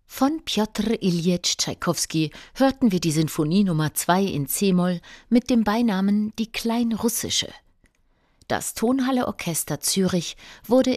Von Pjotr Iljitsch Tschaikowski hörten wir die Sinfonie Nummer 2 in c-Moll mit dem Beinamen Die Kleinrussische. Das Tonhalle Orchester Zürich wurde